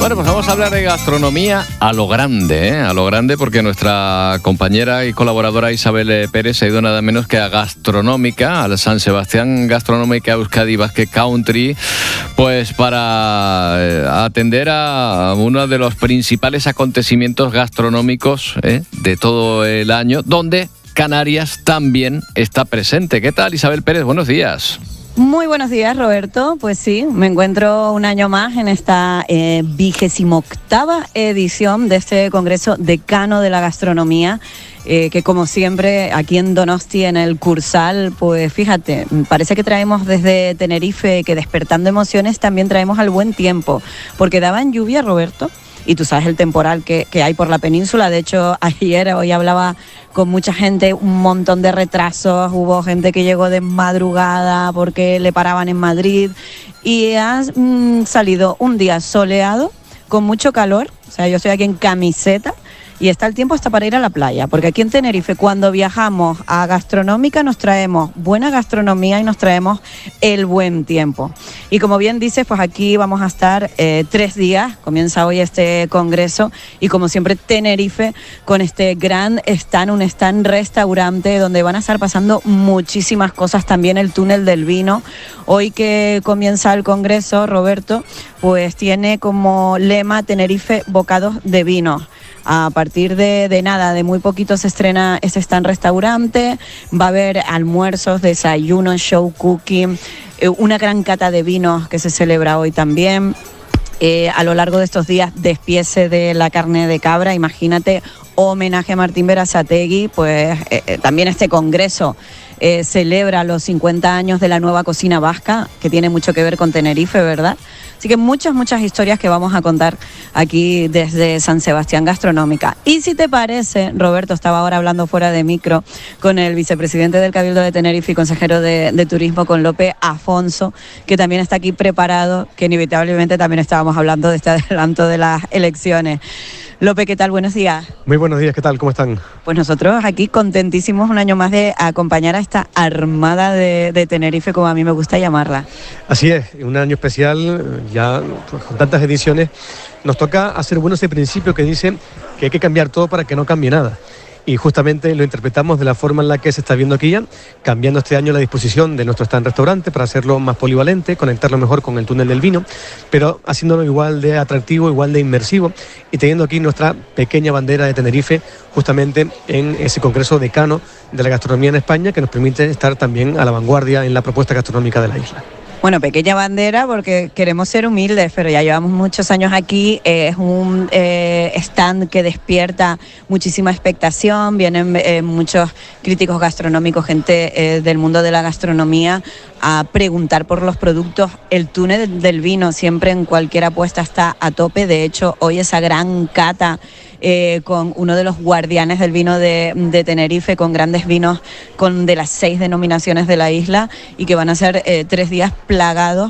Bueno, pues vamos a hablar de gastronomía a lo grande, ¿eh? A lo grande, porque nuestra compañera y colaboradora Isabel Pérez ha ido nada menos que a Gastronómica, al San Sebastián Gastronómica Euskadi Basque Country, pues para atender a uno de los principales acontecimientos gastronómicos de todo el año, donde Canarias también está presente. ¿Qué tal, Isabel Pérez? Buenos días. Muy buenos días, Roberto. Pues sí, me encuentro un año más en esta 28ª edición de este Congreso Decano de la Gastronomía, que como siempre aquí en Donosti, en el Cursal, pues fíjate, parece que traemos desde Tenerife, que despertando emociones también traemos al buen tiempo, porque daban lluvia, Roberto. Y tú sabes el temporal que hay por la península. De hecho, hoy hablaba con mucha gente, un montón de retrasos. Hubo gente que llegó de madrugada porque le paraban en Madrid. Y ha salido un día soleado, con mucho calor. O sea, yo estoy aquí en camiseta. Y está el tiempo hasta para ir a la playa, porque aquí en Tenerife, cuando viajamos a Gastronómica, nos traemos buena gastronomía y nos traemos el buen tiempo. Y como bien dices, pues aquí vamos a estar 3 días, comienza hoy este congreso, y como siempre Tenerife con este gran stand, un stand restaurante, donde van a estar pasando muchísimas cosas, también el túnel del vino. Hoy que comienza el congreso, Roberto, pues tiene como lema Tenerife bocados de vino. A partir de muy poquito se estrena ese stand restaurante, va a haber almuerzos, desayunos, show cooking, una gran cata de vinos que se celebra hoy también. A lo largo de estos días, despiece de la carne de cabra, imagínate, homenaje a Martín Berasategui, pues también este congreso celebra los 50 años de la nueva cocina vasca, que tiene mucho que ver con Tenerife, ¿verdad? Así que muchas historias que vamos a contar aquí desde San Sebastián Gastronómica. Y si te parece, Roberto, estaba ahora hablando fuera de micro con el vicepresidente del Cabildo de Tenerife y consejero de Turismo, con Lope Afonso, que también está aquí preparado, que inevitablemente también estábamos hablando de este adelanto de las elecciones. Lope, ¿qué tal? Buenos días. Muy buenos días, ¿qué tal? ¿Cómo están? Pues nosotros aquí contentísimos un año más de acompañar a esta armada de Tenerife, como a mí me gusta llamarla. Así es, un año especial, ya pues, con tantas ediciones, nos toca hacer bueno ese principio que dice que hay que cambiar todo para que no cambie nada. Y justamente lo interpretamos de la forma en la que se está viendo aquí ya, cambiando este año la disposición de nuestro stand restaurante para hacerlo más polivalente, conectarlo mejor con el túnel del vino, pero haciéndolo igual de atractivo, igual de inmersivo, y teniendo aquí nuestra pequeña bandera de Tenerife justamente en ese congreso decano de la gastronomía en España, que nos permite estar también a la vanguardia en la propuesta gastronómica de la isla. Bueno, pequeña bandera porque queremos ser humildes, pero ya llevamos muchos años aquí. Es un stand que despierta muchísima expectación. Vienen muchos críticos gastronómicos, gente del mundo de la gastronomía, a preguntar por los productos. El túnel del vino siempre en cualquier apuesta está a tope. De hecho, hoy esa gran cata con uno de los guardianes del vino de Tenerife, con grandes vinos de las 6 denominaciones de la isla, y que van a ser 3 días plagados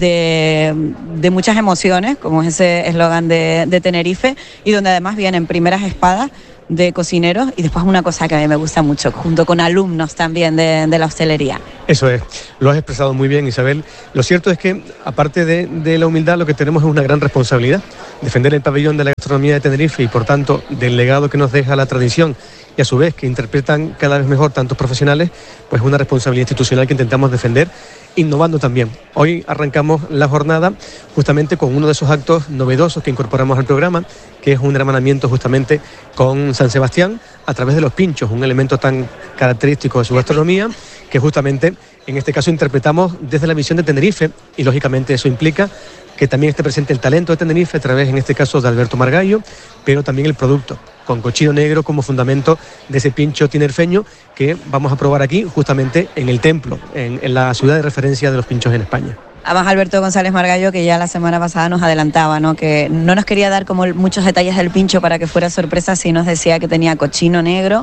de muchas emociones, como es ese eslogan de Tenerife, y donde además vienen primeras espadas de cocineros y después una cosa que a mí me gusta mucho, junto con alumnos también de la hostelería. Eso es, lo has expresado muy bien, Isabel. Lo cierto es que, aparte de la humildad, lo que tenemos es una gran responsabilidad: defender el pabellón de la gastronomía de Tenerife y, por tanto, del legado que nos deja la tradición, y a su vez que interpretan cada vez mejor tantos profesionales, pues una responsabilidad institucional que intentamos defender, innovando también. Hoy arrancamos la jornada justamente con uno de esos actos novedosos que incorporamos al programa, que es un hermanamiento justamente con San Sebastián a través de los pinchos, un elemento tan característico de su gastronomía, que justamente en este caso interpretamos desde la misión de Tenerife, y lógicamente eso implica que también esté presente el talento de Tenerife a través, en este caso, de Alberto Margallo, pero también el producto, con cochino negro como fundamento de ese pincho tinerfeño que vamos a probar aquí justamente en el templo, en la ciudad de referencia de los pinchos en España. Además, Alberto González Margallo, que ya la semana pasada nos adelantaba, ¿no?, que no nos quería dar como muchos detalles del pincho para que fuera sorpresa, sí nos decía que tenía cochino negro,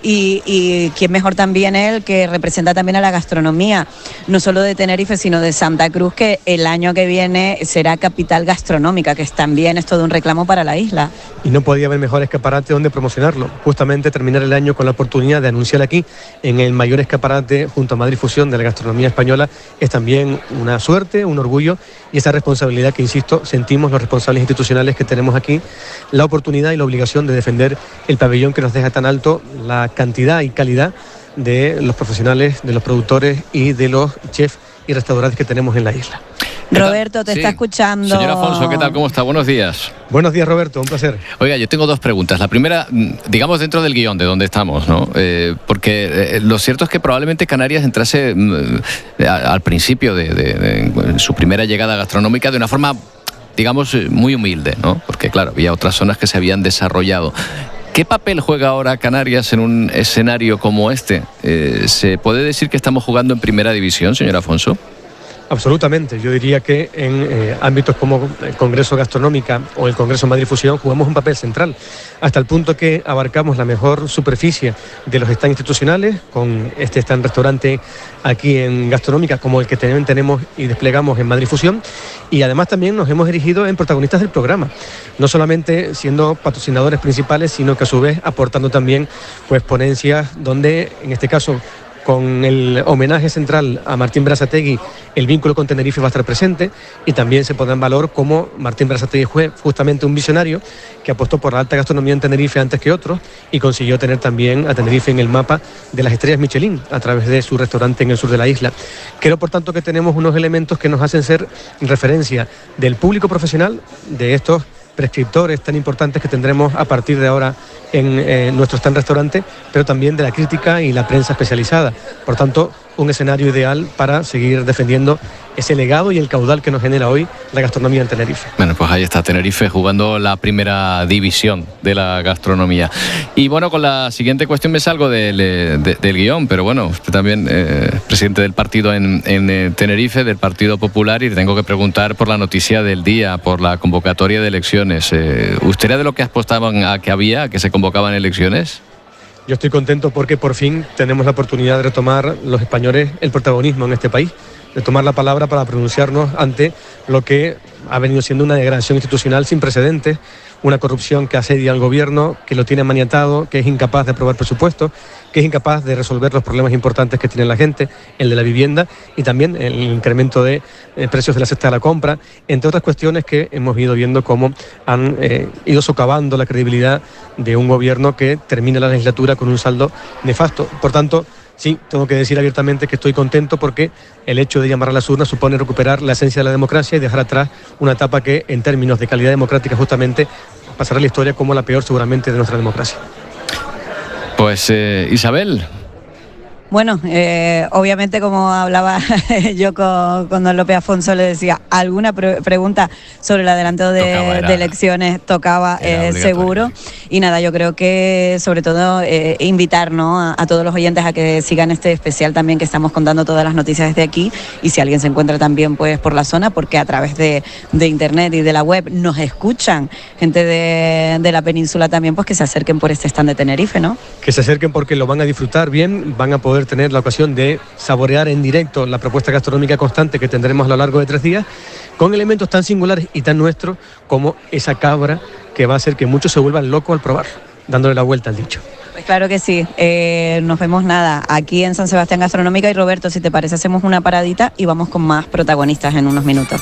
y quién mejor también él, que representa también a la gastronomía, no solo de Tenerife, sino de Santa Cruz, que el año que viene será capital gastronómica, que también es todo un reclamo para la isla. Y no podía haber mejor escaparate donde promocionarlo. Justamente terminar el año con la oportunidad de anunciar aquí, en el mayor escaparate junto a Madrid Fusión de la gastronomía española, es también una suerte suerte, un orgullo y esa responsabilidad que, insisto, sentimos los responsables institucionales que tenemos aquí, la oportunidad y la obligación de defender el pabellón que nos deja tan alto la cantidad y calidad de los profesionales, de los productores y de los chefs y restaurantes que tenemos en la isla. Roberto, te está escuchando. Señor Afonso, ¿qué tal? ¿Cómo está? Buenos días. Buenos días, Roberto, un placer. Oiga, yo tengo dos preguntas. La primera, digamos dentro del guión de donde estamos, ¿no? Porque lo cierto es que probablemente Canarias entrase al principio de su primera llegada gastronómica de una forma, digamos, muy humilde, ¿no? Porque, claro, había otras zonas que se habían desarrollado. ¿Qué papel juega ahora Canarias en un escenario como este? ¿Se puede decir que estamos jugando en primera división, señor Afonso? Absolutamente. Yo diría que en ámbitos como el Congreso Gastronómica o el Congreso Madrid Fusión jugamos un papel central, hasta el punto que abarcamos la mejor superficie de los stands institucionales, con este stand restaurante aquí en Gastronómica como el que también tenemos y desplegamos en Madrid Fusión, y además también nos hemos erigido en protagonistas del programa, no solamente siendo patrocinadores principales, sino que a su vez aportando también pues ponencias donde, en este caso, con el homenaje central a Martín Berasategui, el vínculo con Tenerife va a estar presente, y también se pondrá en valor cómo Martín Berasategui fue justamente un visionario que apostó por la alta gastronomía en Tenerife antes que otros y consiguió tener también a Tenerife en el mapa de las estrellas Michelin a través de su restaurante en el sur de la isla. Creo, por tanto, que tenemos unos elementos que nos hacen ser referencia del público profesional, de estos prescriptores tan importantes que tendremos a partir de ahora en nuestro stand restaurante, pero también de la crítica y la prensa especializada. Por tanto, un escenario ideal para seguir defendiendo ese legado y el caudal que nos genera hoy la gastronomía en Tenerife. Bueno, pues ahí está Tenerife jugando la primera división de la gastronomía. Y bueno, con la siguiente cuestión me salgo del guión, pero bueno, usted también presidente del partido en Tenerife, del Partido Popular, y le tengo que preguntar por la noticia del día, por la convocatoria de elecciones. ¿Usted era de lo que apostaban a que había, que se convocaban elecciones? Yo estoy contento porque por fin tenemos la oportunidad de retomar los españoles el protagonismo en este país, de tomar la palabra para pronunciarnos ante lo que ha venido siendo una degradación institucional sin precedentes, una corrupción que asedia al gobierno, que lo tiene maniatado, que es incapaz de aprobar presupuestos, que es incapaz de resolver los problemas importantes que tiene la gente, el de la vivienda y también el incremento de precios de la cesta de la compra, entre otras cuestiones que hemos ido viendo cómo han ido socavando la credibilidad de un gobierno que termina la legislatura con un saldo nefasto. Por tanto, sí, tengo que decir abiertamente que estoy contento porque el hecho de llamar a las urnas supone recuperar la esencia de la democracia y dejar atrás una etapa que, en términos de calidad democrática, justamente pasará a la historia como la peor seguramente de nuestra democracia. Pues Isabel. Bueno, obviamente, como hablaba yo con don López Afonso, le decía, alguna pregunta sobre el adelanto de elecciones tocaba seguro. Y nada, yo creo que sobre todo invitar, ¿no?, a todos los oyentes a que sigan este especial también, que estamos contando todas las noticias desde aquí, y si alguien se encuentra también pues por la zona, porque a través de internet y de la web nos escuchan gente de la península también, pues que se acerquen por este stand de Tenerife, ¿no? Que se acerquen porque lo van a disfrutar bien, van a poder tener la ocasión de saborear en directo la propuesta gastronómica constante que tendremos a lo largo de 3 días, con elementos tan singulares y tan nuestros como esa cabra que va a hacer que muchos se vuelvan locos al probar, dándole la vuelta al dicho. Pues claro que sí. Nos vemos aquí en San Sebastián Gastronómica, y Roberto, si te parece, hacemos una paradita y vamos con más protagonistas en unos minutos.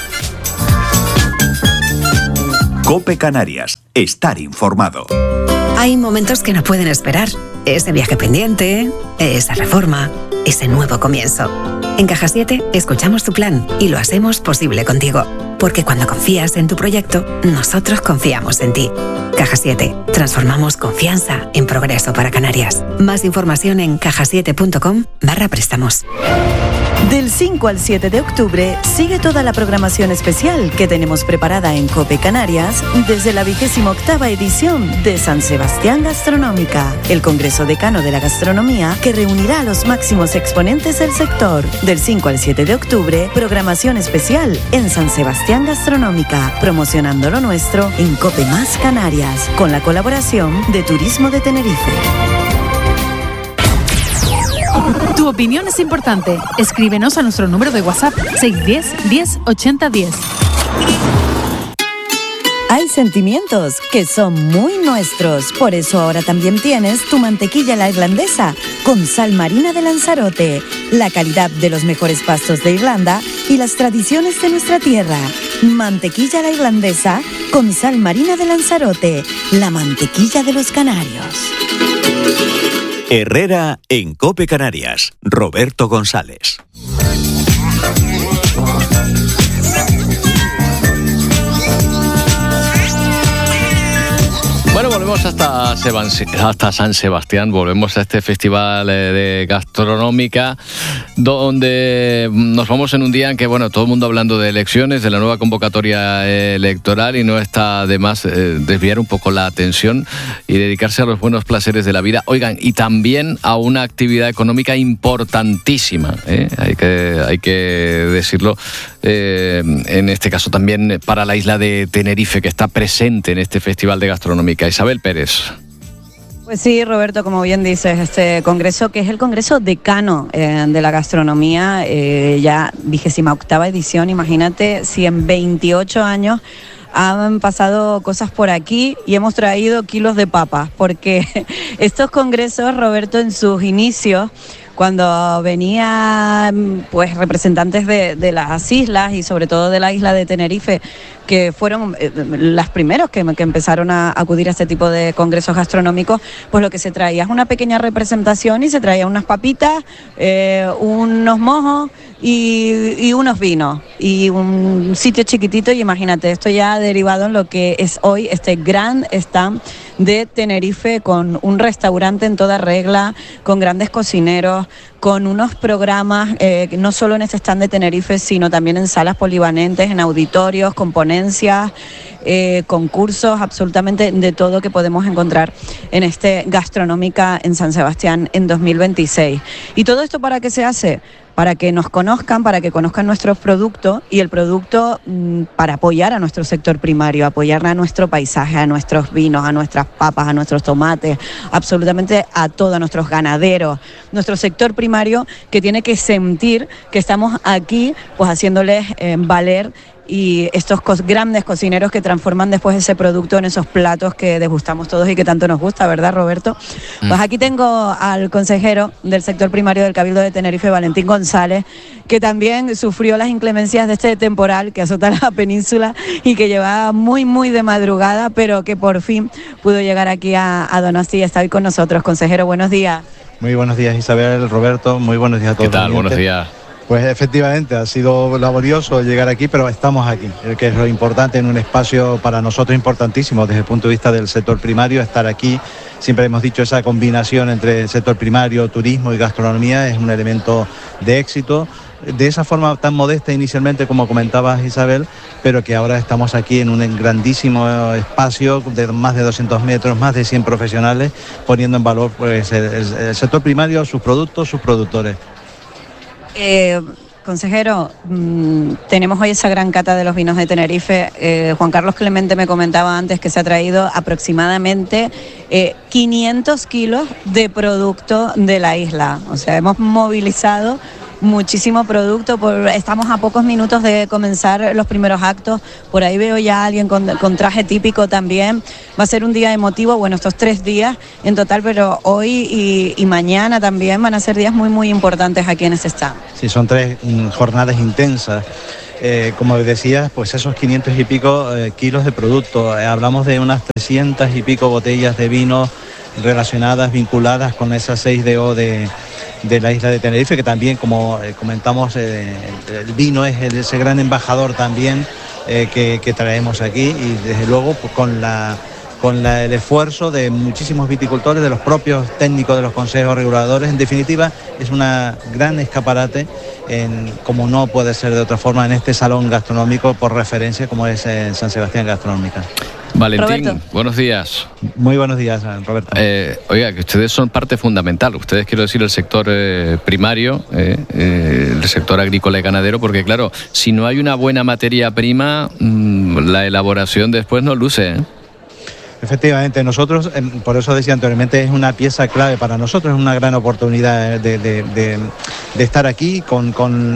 COPE Canarias. Estar informado. Hay momentos que no pueden esperar. Ese viaje pendiente, esa reforma, ese nuevo comienzo. En Caja 7 escuchamos tu plan y lo hacemos posible contigo. Porque cuando confías en tu proyecto, nosotros confiamos en ti. Caja 7. Transformamos confianza en progreso para Canarias. Más información en cajasiete.com/préstamos. Del 5 al 7 de octubre sigue toda la programación especial que tenemos preparada en COPE Canarias desde la 28ª edición de San Sebastián Gastronómica, el Congreso Decano de la Gastronomía que reunirá a los máximos exponentes del sector. Del 5 al 7 de octubre, programación especial en San Sebastián Gastronómica, promocionando lo nuestro en COPE Más Canarias, con la colaboración de Turismo de Tenerife. Tu opinión es importante. Escríbenos a nuestro número de WhatsApp 610 10 80 10. Hay sentimientos que son muy nuestros, por eso ahora también tienes tu mantequilla la irlandesa con sal marina de Lanzarote, la calidad de los mejores pastos de Irlanda y las tradiciones de nuestra tierra. Mantequilla la irlandesa con sal marina de Lanzarote, la mantequilla de los canarios. Herrera en COPE Canarias. Roberto González. Bueno, volvemos hasta San Sebastián, volvemos a este festival de gastronómica, donde nos vamos en un día en que, bueno, todo el mundo hablando de elecciones, de la nueva convocatoria electoral, y no está de más desviar un poco la atención y dedicarse a los buenos placeres de la vida. Oigan, y también a una actividad económica importantísima, hay que decirlo, en este caso también para la isla de Tenerife, que está presente en este festival de gastronómica. Isabel Pérez. Pues sí, Roberto, como bien dices, este congreso, que es el Congreso Decano de la Gastronomía, ya 28ª edición, imagínate si en 28 años han pasado cosas por aquí y hemos traído kilos de papas, porque estos congresos, Roberto, en sus inicios, cuando venían pues representantes de las islas y sobre todo de la isla de Tenerife, que fueron las primeros que empezaron a acudir a este tipo de congresos gastronómicos, pues lo que se traía es una pequeña representación y se traía unas papitas, unos mojos y unos vinos y un sitio chiquitito, y imagínate, esto ya ha derivado en lo que es hoy este gran stand de Tenerife, con un restaurante en toda regla, con grandes cocineros, con unos programas, no solo en este stand de Tenerife, sino también en salas polivalentes, en auditorios, con ponencias, concursos, absolutamente de todo que podemos encontrar en este Gastronómica en San Sebastián en 2026. ¿Y todo esto para qué se hace? Para que nos conozcan, para que conozcan nuestros productos, y el producto para apoyar a nuestro sector primario, apoyar a nuestro paisaje, a nuestros vinos, a nuestras papas, a nuestros tomates, absolutamente a todos nuestros ganaderos, nuestro sector primario, que tiene que sentir que estamos aquí pues haciéndoles valer, y estos grandes cocineros que transforman después ese producto en esos platos que degustamos todos y que tanto nos gusta, ¿verdad, Roberto? Pues aquí tengo al consejero del sector primario del Cabildo de Tenerife, Valentín González, que también sufrió las inclemencias de este temporal que azota la península y que llevaba muy de madrugada, pero que por fin pudo llegar aquí a Donosti y está hoy con nosotros. Consejero, buenos días. Muy buenos días, Isabel, Roberto, muy buenos días a todos. ¿Qué tal? Buenos días. Pues efectivamente ha sido laborioso llegar aquí, pero estamos aquí, que es lo importante, en un espacio para nosotros importantísimo desde el punto de vista del sector primario. Estar aquí, siempre hemos dicho, esa combinación entre el sector primario, turismo y gastronomía es un elemento de éxito. De esa forma tan modesta inicialmente, como comentabas, Isabel, pero que ahora estamos aquí en un grandísimo espacio de más de 200 metros, más de 100 profesionales, poniendo en valor pues el sector primario, sus productos, sus productores. Consejero, tenemos hoy esa gran cata de los vinos de Tenerife. Juan Carlos Clemente me comentaba antes que se ha traído aproximadamente 500 kilos de producto de la isla. O sea, hemos movilizado muchísimo producto. Estamos a pocos minutos de comenzar los primeros actos. Por ahí veo ya a alguien con traje típico también. Va a ser un día emotivo, bueno, estos 3 días en total, pero hoy y mañana también van a ser días muy importantes aquí en este stand. Sí, son 3 jornadas intensas. Como decías, pues esos 500 y pico kilos de producto. Hablamos de unas 300 y pico botellas de vino relacionadas, vinculadas con esas 6DO de la isla de Tenerife, que también, como comentamos, el vino es ese gran embajador también que traemos aquí, y desde luego pues, con el esfuerzo de muchísimos viticultores, de los propios técnicos de los consejos reguladores. En definitiva, es una gran escaparate, como no puede ser de otra forma, en este salón gastronómico por referencia como es San Sebastián Gastronómica. Valentín, Roberto. Buenos días. Muy buenos días, Roberto. Oiga, que ustedes son parte fundamental, ustedes, quiero decir, el sector primario, el sector agrícola y ganadero, porque claro, si no hay una buena materia prima, la elaboración después no luce, ¿eh? Efectivamente, nosotros, por eso decía anteriormente, es una pieza clave para nosotros, es una gran oportunidad de estar aquí con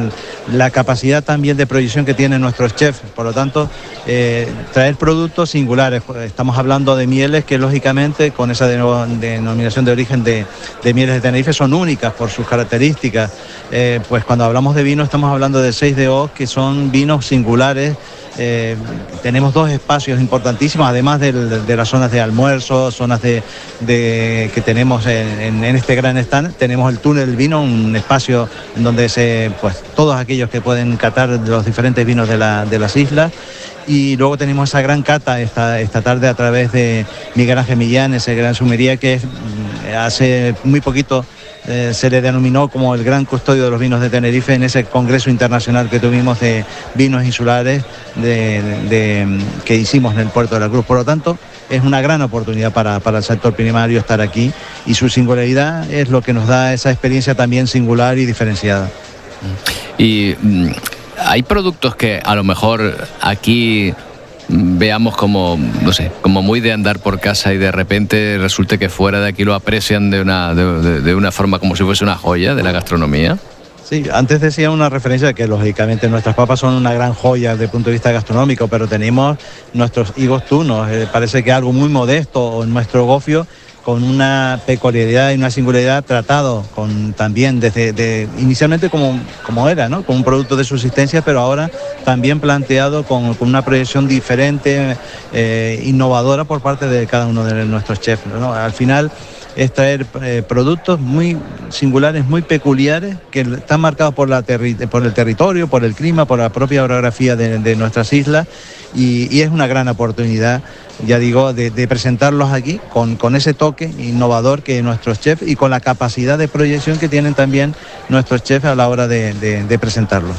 la capacidad también de proyección que tienen nuestros chefs. Por lo tanto, traer productos singulares. Estamos hablando de mieles que lógicamente con esa denominación de origen de mieles de Tenerife son únicas por sus características. Pues cuando hablamos de vino estamos hablando de 6DO, que son vinos singulares. Tenemos 2 espacios importantísimos, además de las zonas de almuerzo, zonas que tenemos en este gran stand. Tenemos el túnel del vino, un espacio en donde pues todos aquellos que pueden catar los diferentes vinos de las islas. Y luego tenemos esa gran cata esta tarde a través de Miguel Ángel Millán, ese gran sumería que hace muy poquito se le denominó como el gran custodio de los vinos de Tenerife en ese congreso internacional que tuvimos de vinos insulares que hicimos en el puerto de la Cruz. Por lo tanto, es una gran oportunidad para el sector primario estar aquí, y su singularidad es lo que nos da esa experiencia también singular y diferenciada. Y hay productos que a lo mejor aquí veamos como, no sé, como muy de andar por casa y de repente resulte que fuera de aquí lo aprecian de una forma como si fuese una joya de la gastronomía. Sí, antes decía una referencia de que lógicamente nuestras papas son una gran joya desde el punto de vista gastronómico, pero tenemos nuestros higos tunos, parece que algo muy modesto, o nuestro gofio con una peculiaridad y una singularidad tratado también inicialmente como era, ¿no? Como un producto de subsistencia, pero ahora también planteado con una proyección diferente, innovadora por parte de cada uno de nuestros chefs, ¿no? Al final es traer productos muy singulares, muy peculiares, que están marcados por el territorio, por el clima, por la propia orografía de nuestras islas, y es una gran oportunidad, ya digo, de presentarlos aquí con ese toque innovador que nuestros chefs, y con la capacidad de proyección que tienen también nuestros chefs a la hora de presentarlos.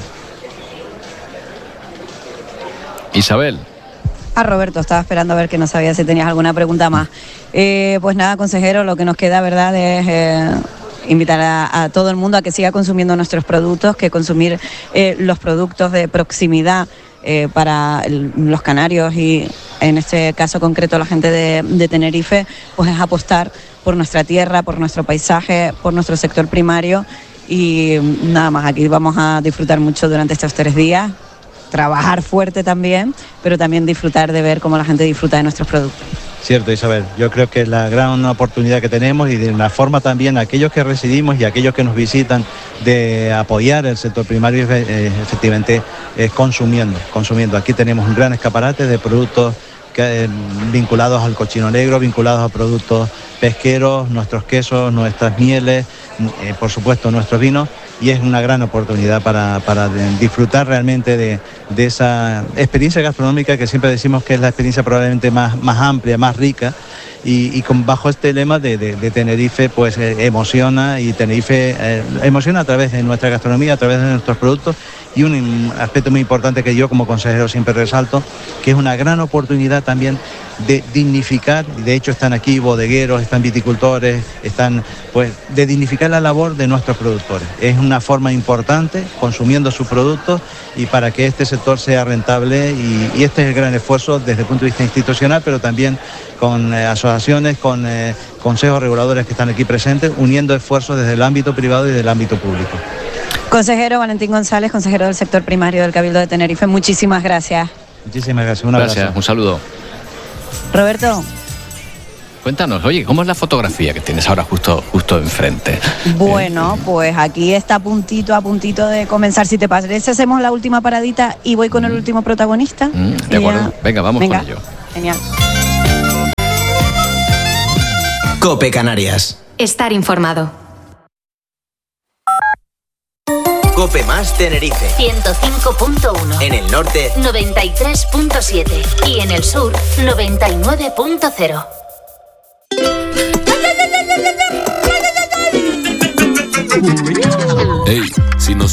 Isabel. Roberto, estaba esperando a ver, que no sabía si tenías alguna pregunta más. Pues nada, consejero, lo que nos queda, ¿verdad?, es invitar a todo el mundo a que siga consumiendo nuestros productos, que consumir los productos de proximidad para los canarios, y en este caso concreto la gente de Tenerife, pues es apostar por nuestra tierra, por nuestro paisaje, por nuestro sector primario. Y nada más, aquí vamos a disfrutar mucho durante estos 3 días, trabajar fuerte también, pero también disfrutar de ver cómo la gente disfruta de nuestros productos. Cierto, Isabel, yo creo que es la gran oportunidad que tenemos, y de una forma también aquellos que residimos y aquellos que nos visitan, de apoyar el sector primario, efectivamente consumiendo. Aquí tenemos un gran escaparate de productos vinculados al cochino negro, vinculados a productos pesqueros, nuestros quesos, nuestras mieles, por supuesto nuestros vinos, y es una gran oportunidad para disfrutar realmente de esa experiencia gastronómica que siempre decimos que es la experiencia probablemente más amplia, más rica, y bajo este lema de Tenerife, pues emociona, y Tenerife emociona a través de nuestra gastronomía, a través de nuestros productos. Y un aspecto muy importante que yo como consejero siempre resalto, que es una gran oportunidad también de dignificar, y de hecho están aquí bodegueros, están viticultores, de dignificar la labor de nuestros productores. Es una forma importante, consumiendo sus productos, y para que este sector sea rentable, y este es el gran esfuerzo desde el punto de vista institucional, pero también con asociaciones, con consejos reguladores que están aquí presentes, uniendo esfuerzos desde el ámbito privado y del ámbito público. Consejero Valentín González, consejero del sector primario del Cabildo de Tenerife, muchísimas gracias. Muchísimas gracias, un abrazo. Gracias, un saludo. Roberto. Cuéntanos, oye, ¿cómo es la fotografía que tienes ahora justo enfrente? Bueno, pues aquí está a puntito de comenzar. Si te parece, hacemos la última paradita y voy con el último protagonista. De acuerdo, venga, vamos con ello. Genial. COPE Canarias. Estar informado. COPE más Tenerife 105.1. En el norte 93.7 y en el sur 99.0. Hey.